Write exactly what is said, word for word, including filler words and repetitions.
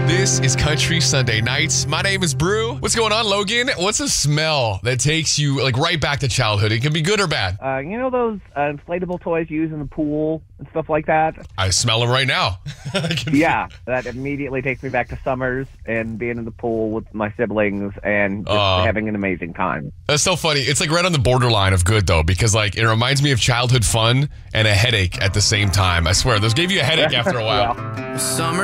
This is Country Sunday Nights. My name is Brew. What's going on, Logan? What's a smell that takes you like right back to childhood? It can be good or bad. Uh, you know those uh, inflatable toys you use in the pool and stuff like that? I smell them right now. Yeah, that immediately takes me back to summers and being in the pool with my siblings and just Uh, having an amazing time. That's so funny. It's like right on the borderline of good though, because like it reminds me of childhood fun and a headache at the same time. I swear, those gave you a headache after a while. Well, Summer